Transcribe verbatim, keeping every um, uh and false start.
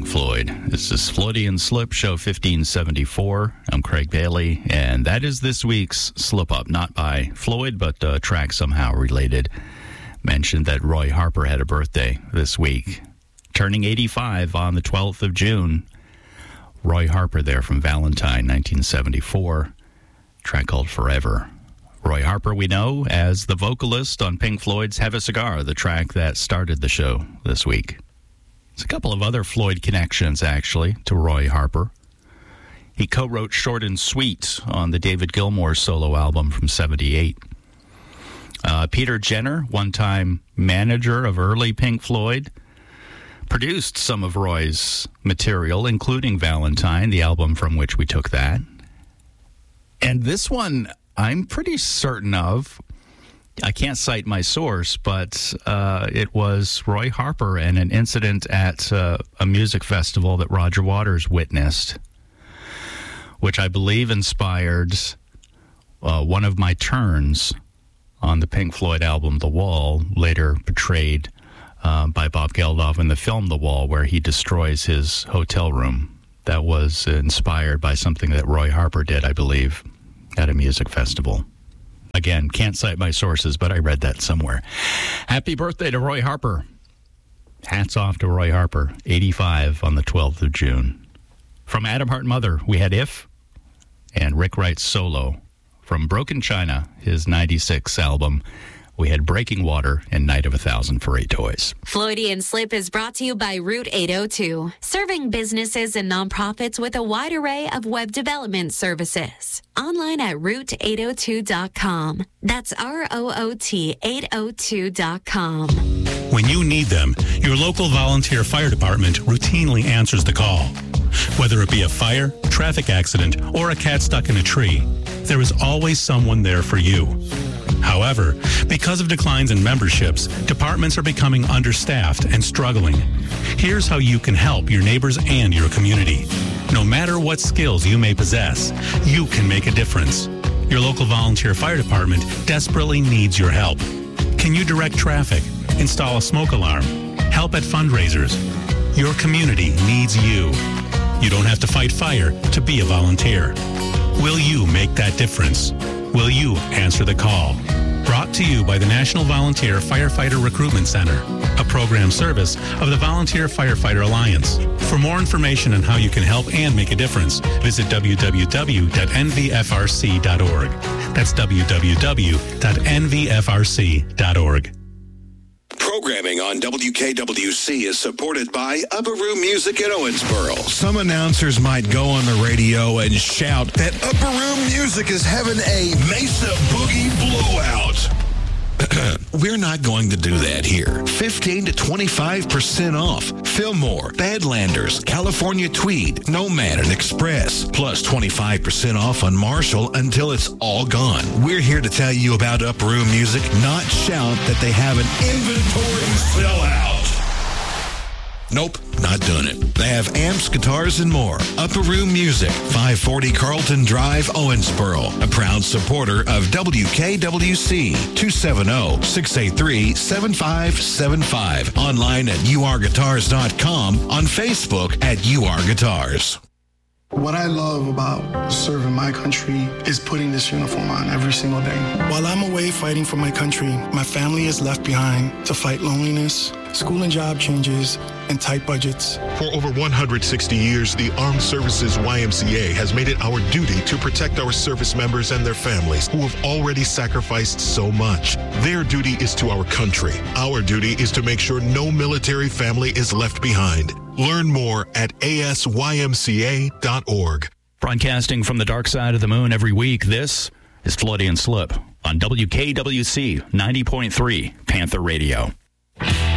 Floyd. This is Floydian Slip, show fifteen seventy-four. I'm Craig Bailey, and that is this week's Slip Up, not by Floyd, but a track somehow related. Mentioned that Roy Harper had a birthday this week, turning eighty-five on the twelfth of June. Roy Harper there from Valentine, nineteen seventy-four, track called Forever. Roy Harper we know as the vocalist on Pink Floyd's Have a Cigar, the track that started the show this week. There's a couple of other Floyd connections, actually, to Roy Harper. He co-wrote Short and Sweet on the David Gilmour solo album from seventy-eight. Uh, Peter Jenner, one-time manager of early Pink Floyd, produced some of Roy's material, including Valentine, the album from which we took that. And this one, I'm pretty certain of. I can't cite my source, but uh, it was Roy Harper and an incident at uh, a music festival that Roger Waters witnessed, which I believe inspired uh, one of my turns on the Pink Floyd album The Wall, later portrayed uh, by Bob Geldof in the film The Wall, where he destroys his hotel room. That was inspired by something that Roy Harper did, I believe, at a music festival. Again, can't cite my sources, but I read that somewhere. Happy birthday to Roy Harper. Hats off to Roy Harper, eighty-five on the twelfth of June. From Adam Hart Mother, we had If, and Rick Wright's solo. From Broken China, his ninety-six album, we had Breaking Water and Night of a Thousand Furry Toys. Floydian Slip is brought to you by Route eight oh two, serving businesses and nonprofits with a wide array of web development services. Online at route eight oh two dot com. That's R O O T eight oh two dot com. When you need them, your local volunteer fire department routinely answers the call. Whether it be a fire, traffic accident, or a cat stuck in a tree, there is always someone there for you. However, because of declines in memberships, departments are becoming understaffed and struggling. Here's how you can help your neighbors and your community. No matter what skills you may possess, you can make a difference. Your local volunteer fire department desperately needs your help. Can you direct traffic, install a smoke alarm, help at fundraisers? Your community needs you. You don't have to fight fire to be a volunteer. Will you make that difference? Will you answer the call? Brought to you by the National Volunteer Firefighter Recruitment Center, a program service of the Volunteer Firefighter Alliance. For more information on how you can help and make a difference, visit w w w dot n v f r c dot org. That's w w w dot n v f r c dot org. Programming on W K W C is supported by Upper Room Music in Owensboro. Some announcers might go on the radio and shout that Upper Room Music is having a Mesa Boogie blowout. We're not going to do that here. fifteen to twenty-five percent off. Fillmore, Badlanders, California Tweed, Nomad, and Express. Plus twenty-five percent off on Marshall until it's all gone. We're here to tell you about Upper Room Music, not shout that they have an inventory sellout. Nope, not doing it. They have amps, guitars, and more. Upper Room Music, five forty Carlton Drive, Owensboro. A proud supporter of W K W C. two seven zero, six eight three, seven five seven five. Online at u r guitars dot com. On Facebook at U R Guitars. What I love about serving my country is putting this uniform on every single day. While I'm away fighting for my country, my family is left behind to fight loneliness, school and job changes, and tight budgets. For over one hundred sixty years, the Armed Services Y M C A has made it our duty to protect our service members and their families who have already sacrificed so much. Their duty is to our country. Our duty is to make sure no military family is left behind. Learn more at a s y m c a dot org. Broadcasting from the dark side of the moon every week, this is Floydian Slip on W K W C ninety point three Panther Radio.